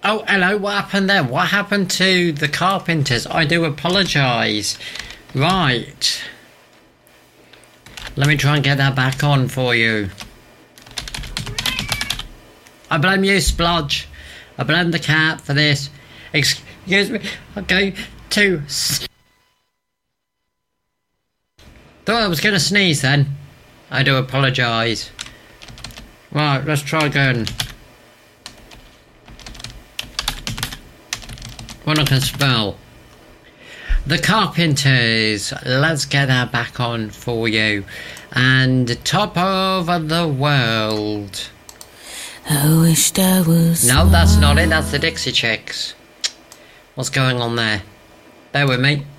Oh, hello, what happened there? What happened to the Carpenters? I do apologise. Right. Let me try and get that back on for you. I blame you, Splodge. I blame the cat for this. Excuse me, I'm going to... Thought I was going to sneeze then. I do apologise. Right, let's try again. What I can spell. The Carpenters. Let's get that back on for you. And Top of the World. I wished I was... No, that's not it. That's the Dixie Chicks. What's going on there? Bear with me.